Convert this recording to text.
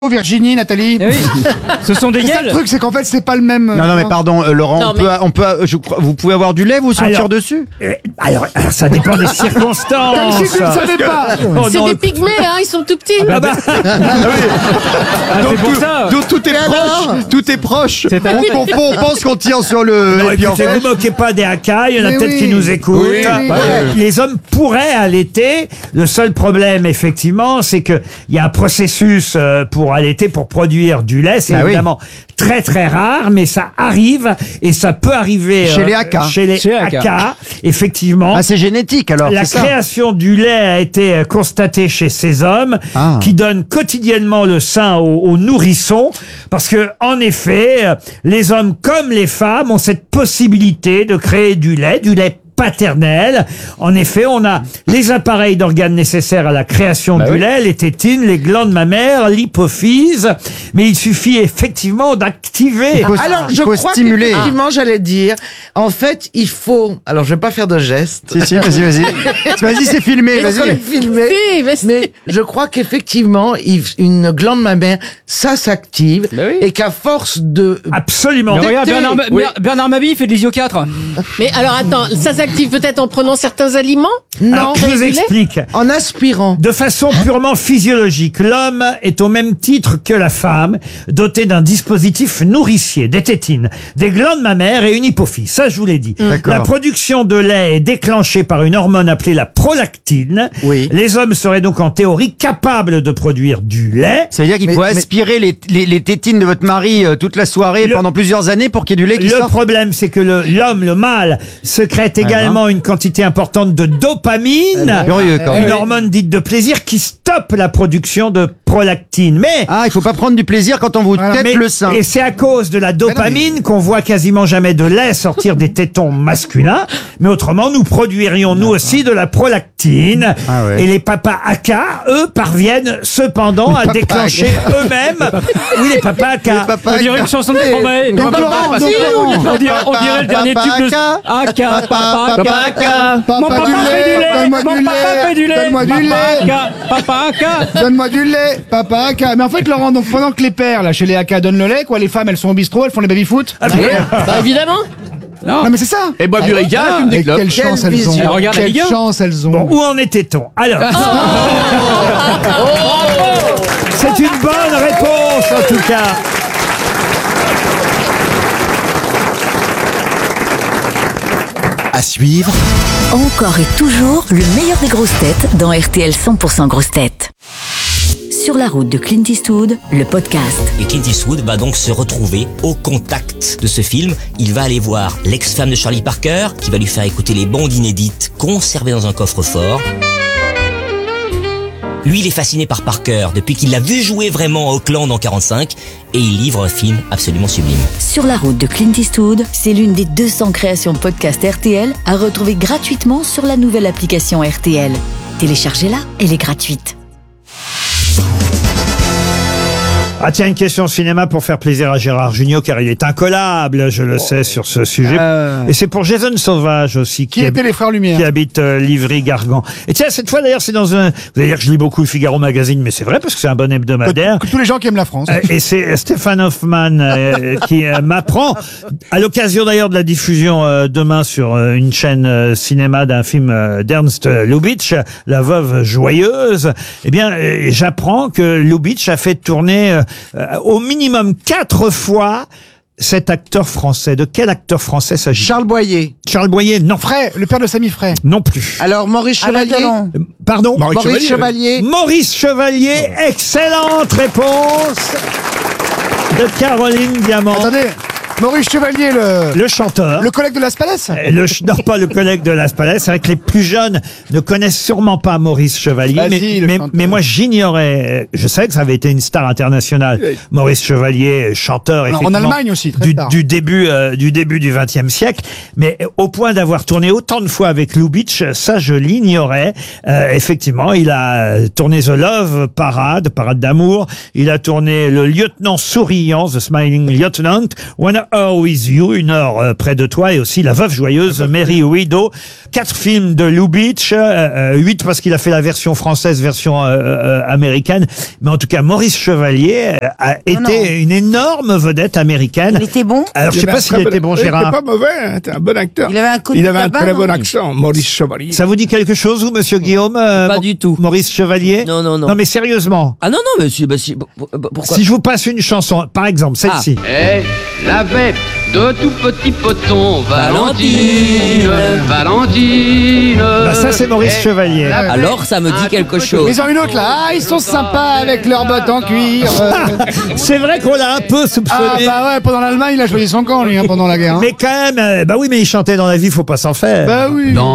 Virginie, Nathalie. Eh oui. Ce sont des C'est ça le gueules. truc, c'est qu'en fait, c'est pas le même. Non, mais pardon, Laurent, Non, vous pouvez avoir du lait, vous sentir Alors, dessus Alors, ça dépend des circonstances. Comme si tu ne savais pas. Oh, C'est non, des pygmées, hein, ils sont tout petits. ah bah, C'est pour ça. Donc tout est proche, tout est proche. C'est un- On pense qu'on tire sur le. non, et puis en écoutez, fait- vous moquez pas des haka, il y en a Mais peut-être oui. qui nous écoutent. Oui, oui. Les hommes pourraient allaiter. Le seul problème, effectivement, c'est que il y a un processus pour allaiter, pour produire du lait. C'est Ah oui. évidemment très très rare, mais ça arrive et ça peut arriver Chez les haka. Chez les Chez les haka. haka, effectivement. Ah, c'est génétique alors. La c'est ça. création du lait a été constatée chez ces hommes Ah. qui donnent quotidiennement le sein aux nourrissons parce que, en effet, les hommes comme les femmes ont cette possibilité de créer du lait paternel. En effet, on a les appareils d'organes nécessaires à la création du lait, les tétines, les glandes mammaires, l'hypophyse, mais il suffit effectivement d'activer. Alors, Il je faut crois stimuler. qu'effectivement, j'allais dire, en fait, il faut... Alors, je vais pas faire de geste. Si, vas-y. Vas-y, c'est filmé, Parce qu'on vas-y. est filmé. Si, mais c'est- Mais je crois qu'effectivement, une glande mammaire, ça s'active. Bah oui. Et qu'à force de... Absolument. Mais regarde, Oui. Bernard Mabille fait de l'isio 4. Mais alors attends, ça s'active peut-être en prenant certains aliments? Alors, je vous Créer du lait explique. En aspirant. De façon purement physiologique, l'homme est au même titre que la femme, doté d'un dispositif nourricier, des tétines, des glandes mammaires et une hypophyse. Ça, je vous l'ai dit. D'accord. La production de lait est déclenchée par une hormone appelée la prolactine. Oui. Les hommes seraient donc en théorie capables de produire du lait. Ça veut dire qu'il faut aspirer les tétines de votre mari toute la soirée pendant plusieurs années pour qu'il y ait du lait qui Le sorte. problème, c'est que l'homme, le mâle, sécrète également une quantité importante de dopamine, Curieux, quand même. une hormone dite de plaisir qui stoppe la production de prolactine. Mais Ah, il faut pas prendre du plaisir quand on vous tête Mais- le sein. Et c'est à cause de la dopamine qu'on voit quasiment jamais de lait sortir des tétons masculins. Mais autrement, nous produirions nous aussi de la prolactine. Ah ouais. Et les papas aka, eux, parviennent cependant à déclencher eux-mêmes. Oui, les papas aka. Papa, On dirait une chanson de Stromae. Donc, Laurent, donc, Laurent. On dirait le dernier Papa tube de... Aka. Aka, papa, aka. Mon Papa papa du fait lait, du lait. donne-moi Mon du papa lait, fait du lait. donne-moi du Papa lait. aka, papa aka. Donne-moi du lait, papa Aka. Mais en fait, Laurent, donc pendant que les pères, là, chez les Aka, donnent le lait, quoi, les femmes, elles sont au bistrot, elles font les baby-foot. Bah évidemment. Non, mais c'est ça. Et Bob Ricard fume des Et clopes. quelle chance elles ont. vision. Regarde la Quelle Ligue un. chance elles ont. Bon, où en était-on? Alors, c'est une bonne réponse en tout cas. À suivre, Encore et toujours le meilleur des grosses têtes dans RTL 100% grosses têtes. Sur la route de Clint Eastwood, le podcast. Et Clint Eastwood va donc se retrouver au contact de ce film. Il va aller voir l'ex-femme de Charlie Parker, qui va lui faire écouter les bandes inédites conservées dans un coffre-fort. Lui, il est fasciné par Parker depuis qu'il l'a vu jouer vraiment à Auckland en 45, et il livre un film absolument sublime. Sur la route de Clint Eastwood, c'est l'une des 200 créations podcast RTL à retrouver gratuitement sur la nouvelle application RTL. Téléchargez-la, elle est gratuite. Ah tiens, une question cinéma pour faire plaisir à Gérard Jugnot, car il est incollable, je le sais, sur ce sujet. Et c'est pour Jason Sauvage aussi, Qui étaient les frères Lumière? qui habite Livry-Gargan. Et tiens, cette fois d'ailleurs, c'est dans un... Vous allez dire que je lis beaucoup le Figaro Magazine, mais c'est vrai, parce que c'est un bon hebdomadaire. Que tous les gens qui aiment la France. Et c'est Stéphane Hoffman qui m'apprend, à l'occasion d'ailleurs de la diffusion demain sur une chaîne cinéma d'un film d'Ernst Lubitsch, La Veuve Joyeuse, eh bien, j'apprends que Lubitsch a fait tourner au minimum 4 fois cet acteur français. De quel acteur français s'agit-il? Charles Boyer. Charles Boyer, non. Fray, le père de Samy Fray. Non plus. Alors, Maurice Chevalier. Pardon? Maurice Chevalier. Maurice Chevalier, excellente réponse de Caroline Diamant. Attendez, Maurice Chevalier, Le chanteur. le collègue de Las Palais. Non, pas le collègue de Las Palais. C'est vrai que les plus jeunes ne connaissent sûrement pas Maurice Chevalier. Ah si, le chanteur. mais moi, j'ignorais. Je savais que ça avait été une star internationale. Maurice Chevalier, chanteur, En effectivement, Allemagne aussi, très tard. du début du XXe siècle. Mais au point d'avoir tourné autant de fois avec Lubitsch, ça, je l'ignorais. Effectivement, il a tourné The Love Parade d'amour. Il a tourné Le Lieutenant Souriant, The Smiling Lieutenant. Heure With You, Une heure près de toi, et aussi La Veuve Joyeuse, Mary Widow. 4 films de Lubitsch, 8 parce qu'il a fait la version française, version américaine. Mais en tout cas, Maurice Chevalier a été une énorme vedette américaine. Il était bon. Alors, je sais pas s'il était bon, Il Gérard. était pas mauvais, hein, c'était un bon acteur. Il avait un coup de Il avait un tabac, très non bon accent, Maurice Chevalier. Ça vous dit quelque chose, vous, monsieur Guillaume? Pas du tout. Maurice Chevalier? Non, non, non. Non, mais sérieusement. Ah non, non, monsieur, pourquoi? Si je vous passe une chanson, par exemple, celle-ci. Elle avait de tout petits potons, Valentine, Valentine. Bah, ça, c'est Maurice Chevalier. Alors, ça me dit quelque chose. Ils ont une autre là. Ah, ils sont sympas avec leurs bottes en cuir. C'est vrai qu'on l'a un peu soupçonné. Ah bah ouais, pendant l'Allemagne, il a choisi son camp, lui, hein, pendant la guerre. hein. Mais quand même, bah oui, mais il chantait dans la vie, faut pas s'en faire. Bah oui.